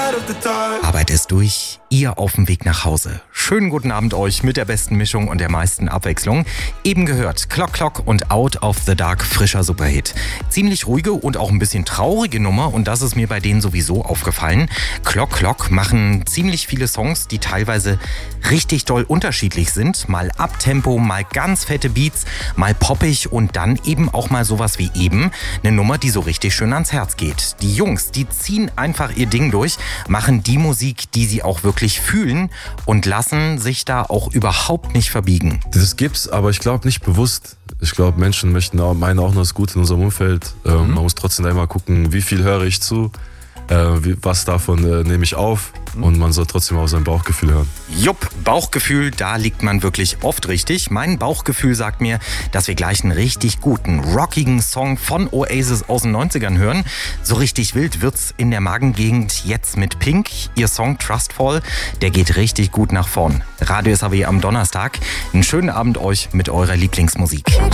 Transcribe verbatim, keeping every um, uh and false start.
Arbeit ist durch, ihr auf dem Weg nach Hause. Schönen guten Abend euch mit der besten Mischung und der meisten Abwechslung. Eben gehört Clock Clock und Out of the Dark, frischer Superhit. Ziemlich ruhige und auch ein bisschen traurige Nummer und das ist mir bei denen sowieso aufgefallen. Clock Clock machen ziemlich viele Songs, die teilweise richtig doll unterschiedlich sind. Mal Abtempo, mal ganz fette Beats, mal poppig und dann eben auch mal sowas wie eben. Eine Nummer, die so richtig schön ans Herz geht. Die Jungs, die ziehen einfach ihr Ding durch, machen die Musik, die sie auch wirklich fühlen und lassen sich da auch überhaupt nicht verbiegen. Das gibt's, aber ich glaube nicht bewusst. Ich glaube, Menschen möchten auch, meinen auch nur das Gute in unserem Umfeld. Ähm, mhm. Man muss trotzdem immer gucken, wie viel höre ich zu, äh, wie, was davon äh, nehme ich auf. Und man soll trotzdem auf sein Bauchgefühl hören. Jupp, Bauchgefühl, da liegt man wirklich oft richtig. Mein Bauchgefühl sagt mir, dass wir gleich einen richtig guten, rockigen Song von Oasis aus den neunzigern hören. So richtig wild wird's in der Magengegend jetzt mit Pink. Ihr Song Trustful, der geht richtig gut nach vorn. Radio S A W am Donnerstag. Einen schönen Abend euch mit eurer Lieblingsmusik.